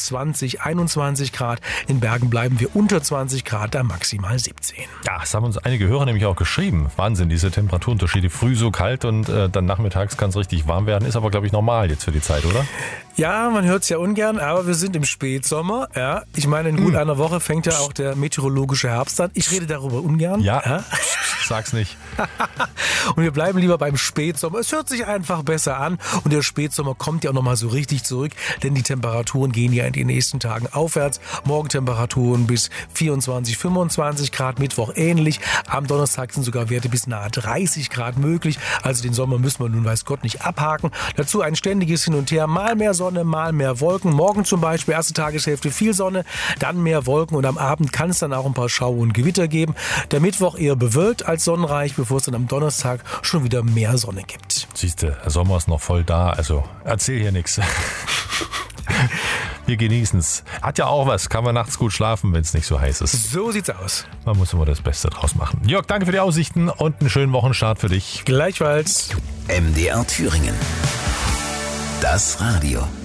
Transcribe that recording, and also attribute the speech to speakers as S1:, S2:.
S1: 20, 21 Grad. In Bergen bleiben wir unter 20 Grad, da maximal 17.
S2: Ja, das haben uns einige Hörer nämlich auch geschrieben. Wahnsinn, diese Temperaturunterschiede. Früh so kalt und dann nachmittags kann es richtig warm werden. Ist aber, glaube ich, normal jetzt für die Zeit, oder?
S1: Ja, man hört es ja ungern, aber wir sind im Spätsommer. Ja. Ich meine, in gut einer Woche fängt ja auch der meteorologische Herbst an. Ich rede darüber ungern.
S2: Ja. Sag's nicht.
S1: Und wir bleiben lieber beim Spätsommer. Es hört sich einfach besser an. Und der Spätsommer kommt ja auch nochmal so richtig zurück, denn die Temperaturen gehen ja in den nächsten Tagen aufwärts. Morgentemperaturen bis 24, 25 Grad, Mittwoch ähnlich. Am Donnerstag sind sogar Werte bis nahe 30 Grad möglich. Also den Sommer müssen wir nun weiß Gott nicht abhaken. Dazu ein ständiges Hin und Her. Mal mehr Sonne, mal mehr Wolken. Morgen zum Beispiel, erste Tageshälfte viel Sonne, dann mehr Wolken und am Abend kann es dann auch ein paar Schauer und Gewitter geben. Der Mittwoch eher bewölkt als sonnenreich, bevor es dann am Donnerstag schon wieder mehr Sonne gibt.
S2: Siehste, der Sommer ist noch voll da, also erzähl hier nichts. Wir genießen es. Hat ja auch was, kann man nachts gut schlafen, wenn es nicht so heiß ist.
S1: So sieht's aus.
S2: Man muss immer das Beste draus machen. Jörg, danke für die Aussichten und einen schönen Wochenstart für dich.
S1: Gleichfalls.
S3: MDR Thüringen. Das Radio.